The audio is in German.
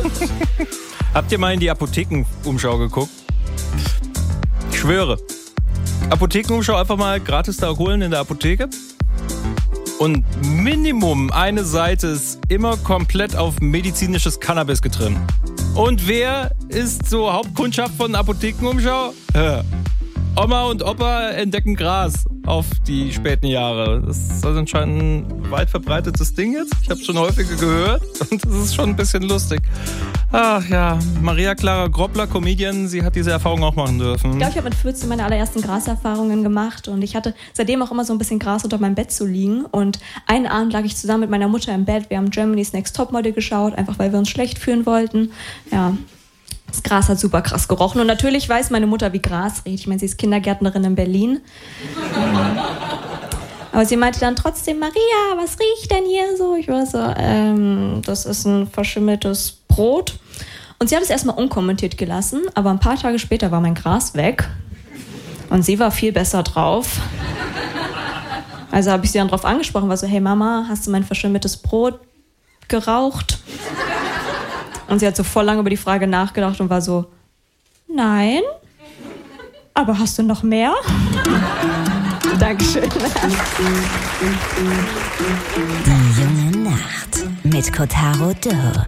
Habt ihr mal in die Apothekenumschau geguckt? Ich schwöre. Apothekenumschau einfach mal gratis da holen in der Apotheke. Und Minimum eine Seite ist immer komplett auf medizinisches Cannabis getrimmt. Und wer ist so Hauptkundschaft von Apothekenumschau? Oma und Opa entdecken Gras auf die späten Jahre. Das ist also anscheinend ein weit verbreitetes Ding jetzt. Ich habe es schon häufiger gehört und das ist schon ein bisschen lustig. Ach ja, Maria Clara Groppler, Comedian, sie hat diese Erfahrung auch machen dürfen. Ich glaube, ich habe mit 14 meine allerersten Graserfahrungen gemacht und ich hatte seitdem auch immer so ein bisschen Gras unter meinem Bett zu liegen. Und einen Abend lag ich zusammen mit meiner Mutter im Bett. Wir haben Germany's Next Topmodel geschaut, einfach weil wir uns schlecht fühlen wollten. Ja. Das Gras hat super krass gerochen. Und natürlich weiß meine Mutter, wie Gras riecht. Ich meine, sie ist Kindergärtnerin in Berlin. Aber sie meinte dann trotzdem, Maria, was riecht denn hier so? Ich war so, das ist ein verschimmeltes Brot. Und sie hat es erstmal unkommentiert gelassen. Aber ein paar Tage später war mein Gras weg. Und sie war viel besser drauf. Also habe ich sie dann drauf angesprochen, war so, hey Mama, hast du mein verschimmeltes Brot geraucht? Und sie hat so voll lange über die Frage nachgedacht und war so, nein, aber hast du noch mehr? Dankeschön. Die junge Nacht mit Kotaro Dürr.